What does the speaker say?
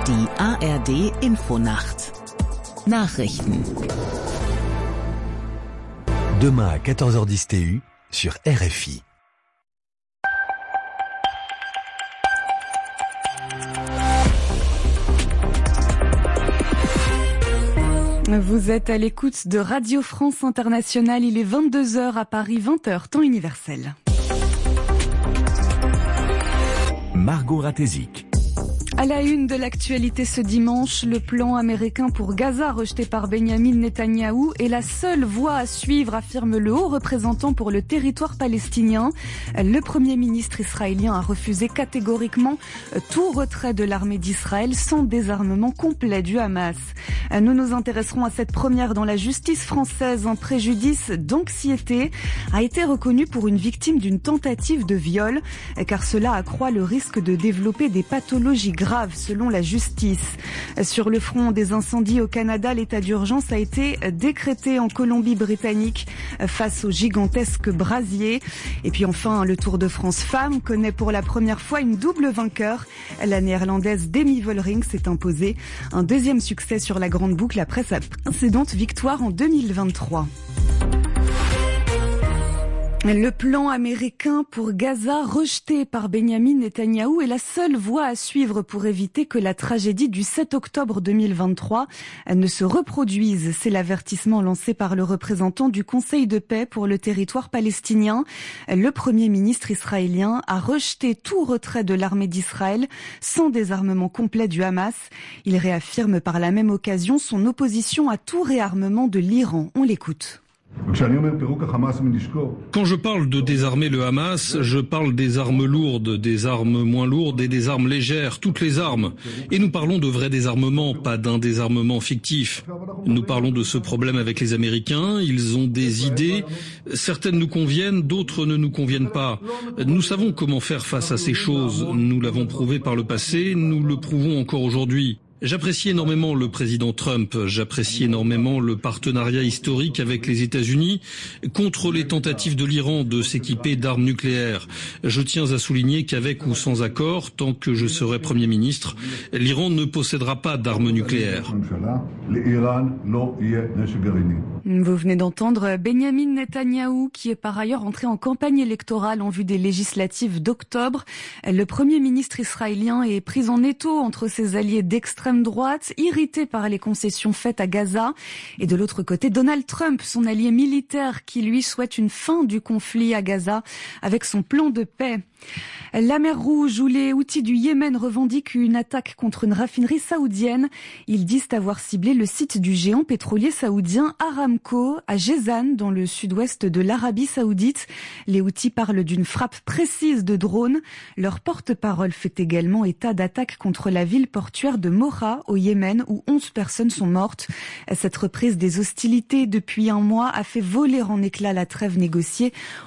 Die ARD Infonacht. Nachrichten. Demain à 14h10 TU sur RFI. Vous êtes à l'écoute de Radio France Internationale. Il est 22h à Paris, 20h, temps universel. Margot Ratézik. À la une de l'actualité ce dimanche, le plan américain pour Gaza rejeté par Benyamin Netanyahou est la seule voie à suivre, affirme le haut représentant pour le territoire palestinien. Le Premier ministre israélien a refusé catégoriquement tout retrait de l'armée d'Israël sans désarmement complet du Hamas. Nous nous intéresserons à cette première dans la justice française. Un préjudice d'anxiété a été reconnu pour une victime d'une tentative de viol, car cela accroît le risque de développer des pathologies graves selon la justice. Sur le front des incendies au Canada, l'état d'urgence a été décrété en Colombie-Britannique face aux gigantesques brasiers. Et puis enfin, le Tour de France Femmes connaît pour la première fois une double vainqueur. La néerlandaise Demi Vollering s'est imposée. Un deuxième succès sur la grande boucle après sa précédente victoire en 2023. Le plan américain pour Gaza rejeté par Benyamin Netanyahou est la seule voie à suivre pour éviter que la tragédie du 7 octobre 2023 ne se reproduise. C'est l'avertissement lancé par le représentant du Conseil de paix pour le territoire palestinien. Le Premier ministre israélien a rejeté tout retrait de l'armée d'Israël sans désarmement complet du Hamas. Il réaffirme par la même occasion son opposition à tout réarmement de l'Iran. On l'écoute. Quand je parle de désarmer le Hamas, je parle des armes lourdes, des armes moins lourdes et des armes légères, toutes les armes. Et nous parlons de vrai désarmement, pas d'un désarmement fictif. Nous parlons de ce problème avec les Américains, ils ont des idées, certaines nous conviennent, d'autres ne nous conviennent pas. Nous savons comment faire face à ces choses, nous l'avons prouvé par le passé, nous le prouvons encore aujourd'hui. J'apprécie énormément le président Trump, j'apprécie énormément le partenariat historique avec les États-Unis contre les tentatives de l'Iran de s'équiper d'armes nucléaires. Je tiens à souligner qu'avec ou sans accord, tant que je serai Premier ministre, l'Iran ne possédera pas d'armes nucléaires. Vous venez d'entendre Benyamin Netanyahou, qui est par ailleurs entré en campagne électorale en vue des législatives d'octobre. Le Premier ministre israélien est pris en étau entre ses alliés d'extrême droite, irrité par les concessions faites à Gaza. Et de l'autre côté, Donald Trump, son allié militaire, qui lui souhaite une fin du conflit à Gaza avec son plan de paix. La mer Rouge, où les Houthis du Yémen revendiquent une attaque contre une raffinerie saoudienne. Ils disent avoir ciblé le site du géant pétrolier saoudien Aramco à Jazan, dans le sud-ouest de l'Arabie saoudite. Les Houthis parlent d'une frappe précise de drones. Leur porte-parole fait également état d'attaques contre la ville portuaire de Moha, au Yémen, où 11 personnes sont mortes. Cette reprise des hostilités depuis un mois a fait voler en éclats la trêve négociée